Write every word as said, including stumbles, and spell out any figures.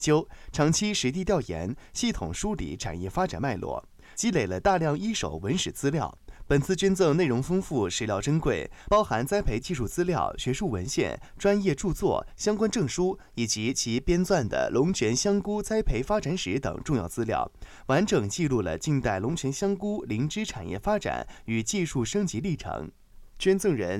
九、长期实地调研，系统梳理产业发展脉络，积累了大量一手文史资料。本次捐赠内容丰富，史料珍贵，包含栽培技术资料、学术文献、专业著作、相关证书以及其编纂的龙泉香菇栽培发展史等重要资料，完整记录了近代龙泉香菇灵芝产业发展与技术升级历程。捐赠人